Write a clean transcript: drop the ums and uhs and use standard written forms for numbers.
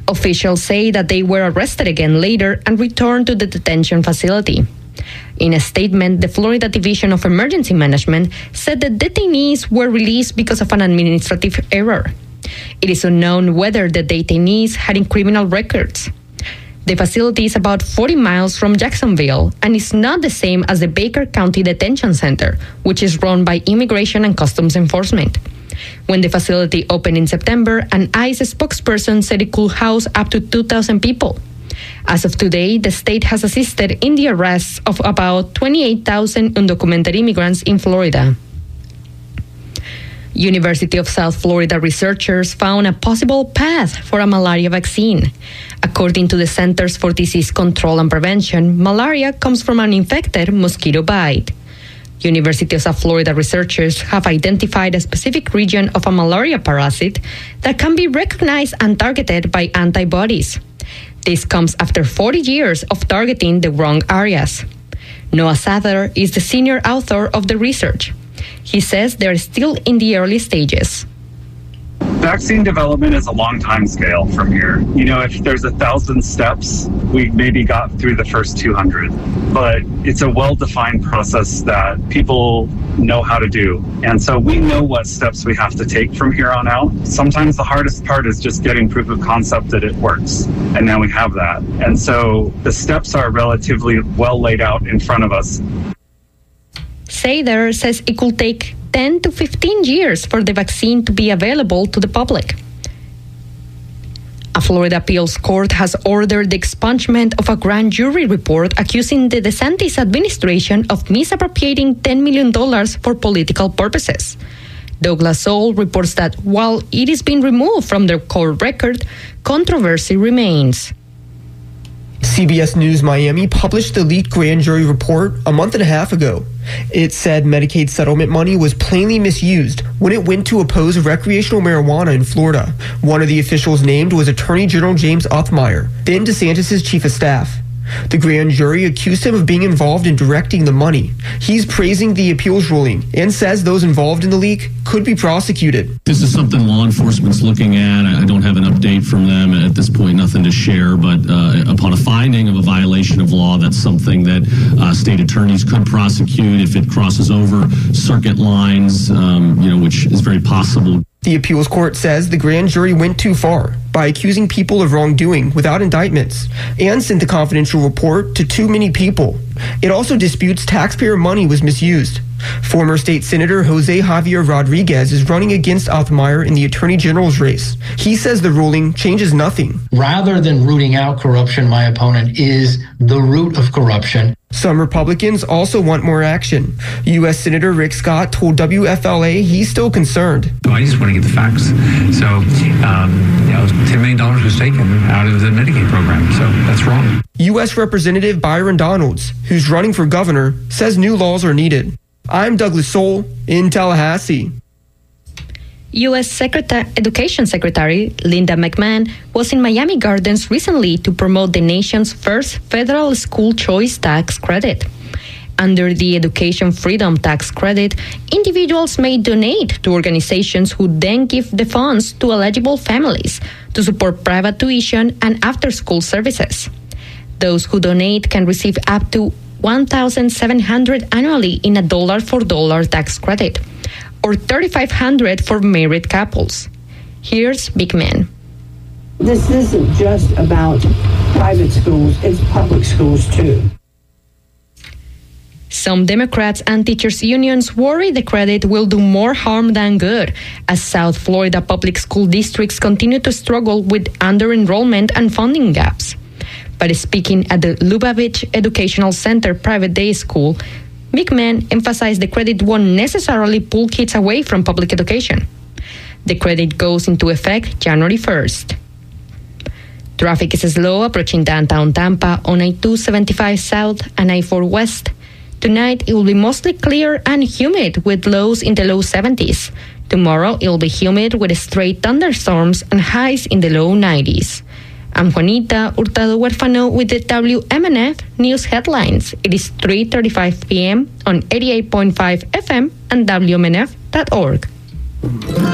Officials say that they were arrested again later and returned to the detention facility. In a statement, the Florida Division of Emergency Management said the detainees were released because of an administrative error. It is unknown whether the detainees had criminal records. The facility is about 40 miles from Jacksonville and is not the same as the Baker County Detention Center, which is run by Immigration and Customs Enforcement. When the facility opened in September, an ICE spokesperson said it could house up to 2,000 people. As of today, the state has assisted in the arrests of about 28,000 undocumented immigrants in Florida. University of South Florida researchers found a possible path for a malaria vaccine. According to the Centers for Disease Control and Prevention, malaria comes from an infected mosquito bite. University of South Florida researchers have identified a specific region of a malaria parasite that can be recognized and targeted by antibodies. This comes after 40 years of targeting the wrong areas. Noah Sather is the senior author of the research. He says they're still in the early stages. Vaccine development is a long time scale from here. You know, if there's 1,000 steps, we maybe got through the first 200. But it's a well-defined process that people know how to do. And so we know what steps we have to take from here on out. Sometimes the hardest part is just getting proof of concept that it works. And now we have that. And so the steps are relatively well laid out in front of us. Sather says it could take 10 to 15 years for the vaccine to be available to the public. A Florida appeals court has ordered the expungement of a grand jury report accusing the DeSantis administration of misappropriating $10 million for political purposes. Douglas Zoll reports that while it is being removed from the court record, controversy remains. CBS News Miami published the leaked grand jury report a month and a half ago. It said Medicaid settlement money was plainly misused when it went to oppose recreational marijuana in Florida. One of the officials named was Attorney General James Othmeyer, then DeSantis' chief of staff. The grand jury accused him of being involved in directing the money. He's praising the appeals ruling and says those involved in the leak could be prosecuted. This is something law enforcement's looking at. I don't have an update from them at this point, nothing to share, but upon a finding of a violation of law, that's something that state attorneys could prosecute if it crosses over circuit lines, which is very possible. The appeals court says the grand jury went too far by accusing people of wrongdoing without indictments and sent the confidential report to too many people. It also disputes taxpayer money was misused. Former state senator Jose Javier Rodriguez is running against Othmeyer in the attorney general's race. He says the ruling changes nothing. Rather than rooting out corruption, my opponent is the root of corruption. Some Republicans also want more action. U.S. Senator Rick Scott told WFLA he's still concerned. I just want to get the facts. So, $10 million was taken out of the Medicaid program. So that's wrong. U.S. Representative Byron Donalds, who's running for governor, says new laws are needed. I'm Douglas Soul in Tallahassee. U.S. Education Secretary Linda McMahon was in Miami Gardens recently to promote the nation's first federal school choice tax credit. Under the Education Freedom Tax Credit, individuals may donate to organizations who then give the funds to eligible families to support private tuition and after-school services. Those who donate can receive up to $1,700 annually in a dollar-for-dollar tax credit, or $3,500 for married couples. Here's Big Man. This isn't just about private schools, it's public schools too. Some Democrats and teachers' unions worry the credit will do more harm than good, as South Florida public school districts continue to struggle with under-enrollment and funding gaps. But speaking at the Lubavitch Educational Center private day school, McMahon emphasized the credit won't necessarily pull kids away from public education. The credit goes into effect January 1st. Traffic is slow approaching downtown Tampa on I-275 South and I-4 West. Tonight, it will be mostly clear and humid with lows in the low 70s. Tomorrow, it will be humid with straight thunderstorms and highs in the low 90s. I'm Juanita Hurtado Huerfano with the WMNF News Headlines. It is 3:35 p.m. on 88.5 FM and WMNF.org.